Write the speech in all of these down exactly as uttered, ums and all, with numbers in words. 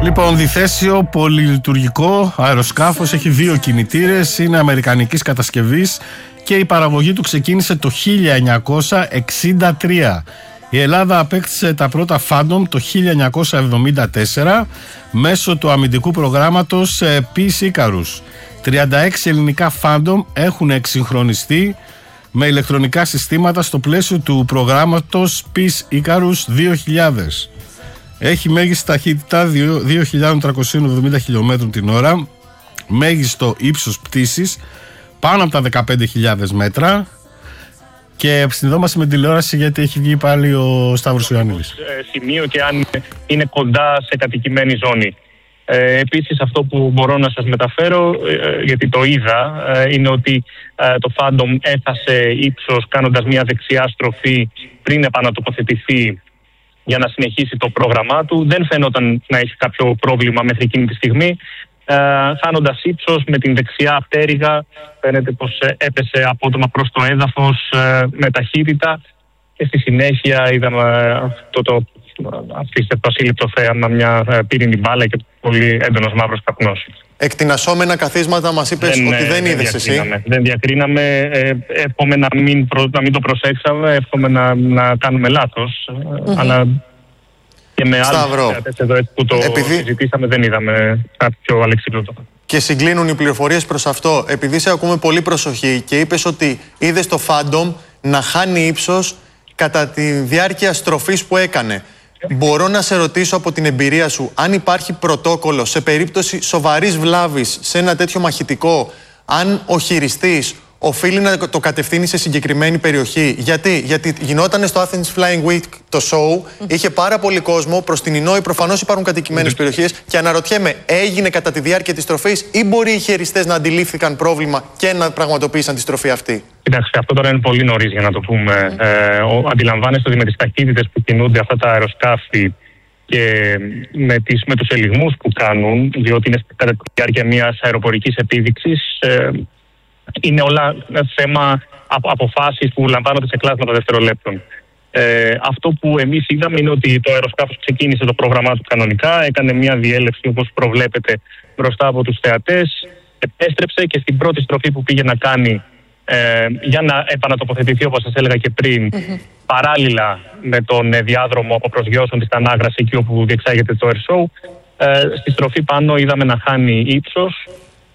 Λοιπόν, διθέσιο πολυλειτουργικό αεροσκάφος, έχει δύο κινητήρες, είναι αμερικανικής κατασκευής και η παραγωγή του ξεκίνησε το χίλια εννιακόσια εξήντα τρία. Η Ελλάδα απέκτησε τα πρώτα Phantom το χίλια εννιακόσια εβδομήντα τέσσερα μέσω του αμυντικού προγράμματος Peace Icarus. τριάντα έξι ελληνικά Phantom έχουν εξυγχρονιστεί με ηλεκτρονικά συστήματα στο πλαίσιο του προγράμματος Peace Icarus δύο χιλιάδες. Έχει μέγιστη ταχύτητα δύο χιλιάδες τριακόσια εβδομήντα χιλιόμετρων την ώρα, μέγιστο ύψος πτήσης πάνω από τα δεκαπέντε χιλιάδες μέτρα. Και συνδόμαστε με τηλεόραση γιατί έχει βγει πάλι ο Σταύρος Ιωαννίδης. Σημείο και αν είναι κοντά σε κατοικημένη ζώνη. Ε, επίσης αυτό που μπορώ να σας μεταφέρω, ε, γιατί το είδα, ε, είναι ότι ε, το Phantom έφτασε ύψος κάνοντας μια δεξιά στροφή πριν επανατοποθετηθεί για να συνεχίσει το πρόγραμμά του. Δεν φαίνονταν να έχει κάποιο πρόβλημα μέχρι εκείνη τη στιγμή. Ε, χάνοντας ύψος με την δεξιά πτέρυγα, φαίνεται πως έπεσε απότομα προς το έδαφος ε, με ταχύτητα και στη συνέχεια είδαμε αυτό το απίστευτο ασύλληπτο θέαμα, μια πύρινη μπάλα και πολύ έντονος μαύρος καπνός. Εκτινασσόμενα καθίσματα μας είπες δεν, ότι δεν, δεν είδες εσύ. Δεν διακρίναμε, ε, εύχομαι να μην, προ, να μην το προσέξαμε, εύχομαι να, να κάνουμε λάθος, mm-hmm. αλλά και με άλλους εδώ που το Επειδή... συζητήσαμε δεν είδαμε κάτι πιο αλεξίπτωτο. Και συγκλίνουν οι πληροφορίες προς αυτό. Επειδή σε ακούμε πολύ προσοχή και είπες ότι είδες το Phantom να χάνει ύψος κατά τη διάρκεια στροφής που έκανε. Μπορώ να σε ρωτήσω από την εμπειρία σου αν υπάρχει πρωτόκολλο σε περίπτωση σοβαρής βλάβης σε ένα τέτοιο μαχητικό, αν ο χειριστής οφείλει να το κατευθύνει σε συγκεκριμένη περιοχή. Γιατί, Γιατί γινόταν στο Athens Flying Week το show, mm. είχε πάρα πολύ κόσμο, προς την Ινόη προφανώς υπάρχουν κατοικημένες mm. περιοχές και αναρωτιέμαι, έγινε κατά τη διάρκεια της στροφής ή μπορεί οι χειριστές να αντιλήφθηκαν πρόβλημα και να πραγματοποίησαν τη στροφή αυτή? Κοιτάξτε, αυτό τώρα είναι πολύ νωρίς για να το πούμε. Mm. Ε, ο, αντιλαμβάνεστε ότι με τις ταχύτητες που κινούνται αυτά τα αεροσκάφη και με, τις, με τους ελιγμούς που κάνουν, διότι είναι κατά τη διάρκεια μιας αεροπορικής επίδειξης, ε, είναι όλα θέμα απο, αποφάσεις που λαμβάνονται σε κλάσματα δευτερολέπτων. Ε, αυτό που εμείς είδαμε είναι ότι το αεροσκάφος ξεκίνησε το πρόγραμμά του κανονικά, έκανε μια διέλευση όπως προβλέπεται μπροστά από τους θεατές, επέστρεψε και στην πρώτη στροφή που πήγε να κάνει ε, για να επανατοποθετηθεί, όπως σας έλεγα και πριν, mm-hmm. παράλληλα με τον ε, διάδρομο από προσγειώσεων της Τανάγρας, εκεί όπου διεξάγεται το air show, ε, στη στροφή πάνω είδαμε να χάνει ύψος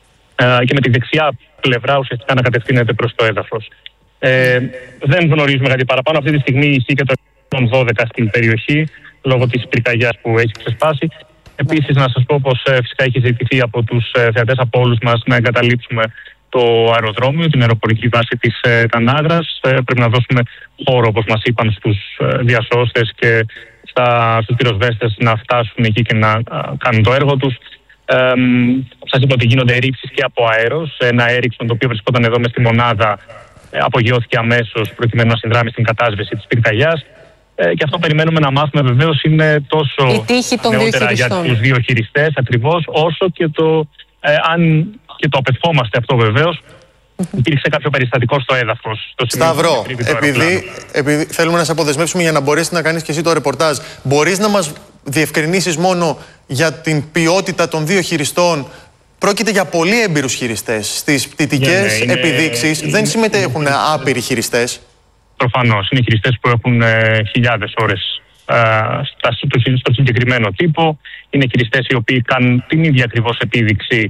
ε, και με τη δεξιά πλευρά ουσιαστικά να κατευθύνεται προς το έδαφος. Ε, δεν γνωρίζουμε κάτι παραπάνω. Αυτή τη στιγμή ισχύει και το εκατόν δώδεκα στην περιοχή λόγω της πυρκαγιάς που έχει ξεσπάσει. Επίσης, να σας πω πως ε, φυσικά έχει ζητηθεί από τους ε, θεατές, από όλους μας, να εγκαταλείψουμε το αεροδρόμιο, την αεροπορική βάση της ε, Τανάγρας. Ε, πρέπει να δώσουμε χώρο, όπως μας είπαν, στους ε, διασώστες και στα, στους πυροσβέστες να φτάσουν εκεί και να α, κάνουν το έργο τους. Ε, σας είπα ότι γίνονται ρήψεις και από αέρος. Ένα έριξον το οποίο βρισκόταν εδώ μες στη μονάδα ε, απογειώθηκε αμέσως προκειμένου να συνδράμει στην κατάσβεση της πυρκαγιάς. Ε, και αυτό περιμένουμε να μάθουμε βεβαίως είναι τόσο νεότερα για τους δύο χειριστές ακριβώς, όσο και το ε, αν και το απευχόμαστε αυτό βεβαίως. Υπήρξε κάποιο περιστατικό στο έδαφος. Στο Σταυρό, επειδή, επειδή θέλουμε να σε αποδεσμεύσουμε για να μπορέσεις να κάνεις και εσύ το ρεπορτάζ, μπορείς να μας διευκρινίσεις μόνο για την ποιότητα των δύο χειριστών? Πρόκειται για πολύ έμπειρους χειριστές. Στις πτυτικές yeah, επιδείξεις είναι, δεν είναι, συμμετέχουν είναι, άπειροι χειριστές. Προφανώς. Είναι χειριστές που έχουν ε, χιλιάδες ώρες ε, στα, στο, στο συγκεκριμένο τύπο. Είναι χειριστές οι οποίοι κάνουν την ίδια ακριβώς επίδειξη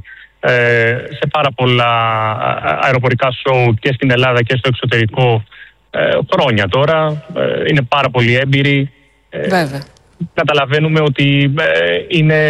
ε, σε πάρα πολλά αεροπορικά σοου και στην Ελλάδα και στο εξωτερικό ε, χρόνια τώρα. Ε, είναι πάρα πολύ έμπειροι. Ε, Βέβαια. Καταλαβαίνουμε ότι ε, είναι,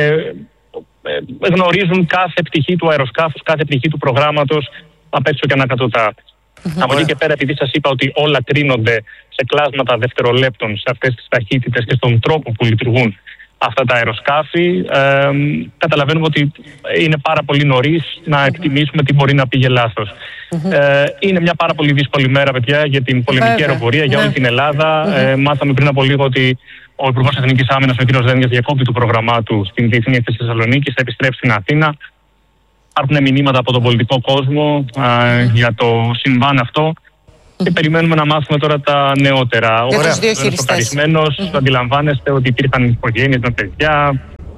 ε, γνωρίζουν κάθε πτυχή του αεροσκάφους, κάθε πτυχή του προγράμματος απ' έξω και ανακατοτά. Mm-hmm. Από εκεί και πέρα, επειδή σας είπα ότι όλα κρίνονται σε κλάσματα δευτερολέπτων, σε αυτές τις ταχύτητες και στον τρόπο που λειτουργούν αυτά τα αεροσκάφη, ε, καταλαβαίνουμε ότι είναι πάρα πολύ νωρίς να εκτιμήσουμε τι μπορεί να πήγε λάθος. Mm-hmm. Ε, είναι μια πάρα πολύ δύσκολη μέρα, παιδιά, για την πολεμική αεροπορία, για όλη την Ελλάδα. Mm-hmm. Ε, μάθαμε πριν από λίγο ότι ο Υπουργός Εθνικής Άμυνας, ο κ. Δένδιας, διακόπτει το πρόγραμμά του στην Διεθνή Έκθεση Θεσσαλονίκης, θα επιστρέψει στην Αθήνα. Υπάρχουν μηνύματα από τον πολιτικό κόσμο α, για το συμβάν αυτό και περιμένουμε να μάθουμε τώρα τα νεότερα. Για τους δύο χειριστές. Mm-hmm. Αντιλαμβάνεστε ότι υπήρχαν οικογένειες με παιδιά,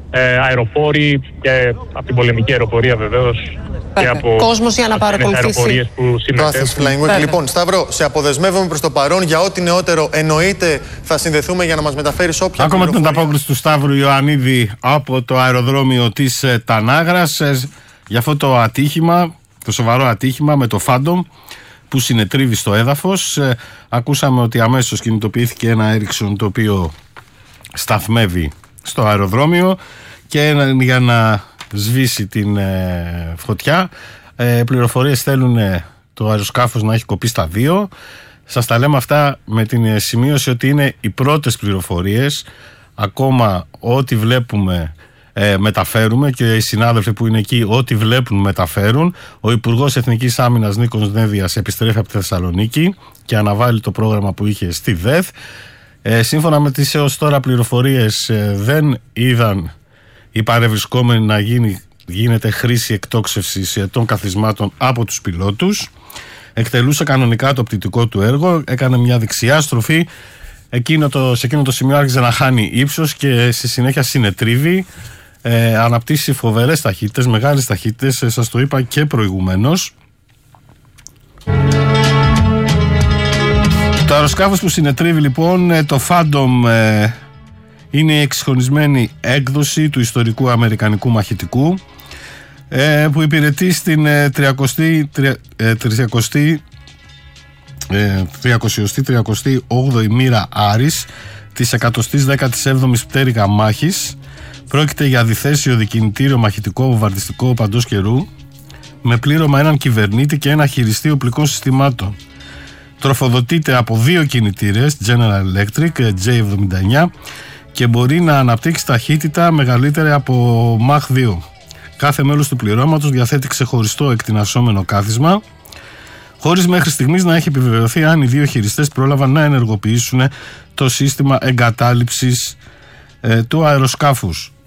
ε, αεροπόροι και από την πολεμική αεροπορία βεβαίως. Και από κόσμος για να παρακολουθήσει που συμμετέχουν. Λοιπόν, Σταύρο, σε αποδεσμεύομαι προς το παρόν για ό,τι νεότερο εννοείται θα συνδεθούμε για να μας μεταφέρεις όποια ακόμα την ανταπόκριση του Σταύρου Ιωαννίδη από το αεροδρόμιο της ε, Τανάγρας ε, για αυτό το ατύχημα, το σοβαρό ατύχημα με το Phantom που συνετρίβει στο έδαφος. Ε, ακούσαμε ότι αμέσως κινητοποιήθηκε ένα Ericsson το οποίο σταθμεύει στο αεροδρόμιο και για να σβήσει την ε, φωτιά. Ε, πληροφορίες θέλουν ε, το αεροσκάφος να έχει κοπεί στα δύο. Σας τα λέμε αυτά με την ε, σημείωση ότι είναι οι πρώτες πληροφορίες. Ακόμα ό,τι βλέπουμε ε, μεταφέρουμε και οι συνάδελφοι που είναι εκεί ό,τι βλέπουν μεταφέρουν. Ο Υπουργός Εθνικής Άμυνας Νίκος Νέδιας επιστρέφει από τη Θεσσαλονίκη και αναβάλει το πρόγραμμα που είχε στη ΔΕΘ. Ε, σύμφωνα με τις έως τώρα πληροφορίες ε, δεν είδαν οι παρευρισκόμενοι να γίνει, γίνεται χρήση εκτόξευσης ε, των καθισμάτων από τους πιλότους. Εκτελούσε κανονικά το πτυτικό του έργο, έκανε μια δεξιά στροφή, εκείνο το, σε εκείνο το σημείο άρχισε να χάνει ύψος και στη συνέχεια συνετρίβει, ε, αναπτύσσει φοβερές ταχύτητες, μεγάλες ταχύτητες, ε, σας το είπα και προηγουμένως. Το αεροσκάφος που συνετρίβει λοιπόν, το Phantom, ε, είναι η εξυγχρονισμένη έκδοση του ιστορικού αμερικανικού μαχητικού ε, που υπηρετεί στην ε, τριακοστή, τριακοστή όγδοη μοίρα Άρης της εκατοστής δέκατης έβδομης πτέρυγα μάχης. Πρόκειται για διθέσιο δικινητήριο μαχητικό βομβαρδιστικό παντός καιρού με πλήρωμα έναν κυβερνήτη και ένα χειριστή οπλικών συστημάτων. Τροφοδοτείται από δύο κινητήρες General Electric τζέι εβδομήντα εννιά και μπορεί να αναπτύξει ταχύτητα μεγαλύτερη από Μαχ δύο. Κάθε μέλος του πληρώματος διαθέτει ξεχωριστό εκτινασσόμενο κάθισμα, χωρίς μέχρι στιγμής να έχει επιβεβαιωθεί αν οι δύο χειριστές πρόλαβαν να ενεργοποιήσουν το σύστημα εγκατάλειψης ε, του αεροσκάφους.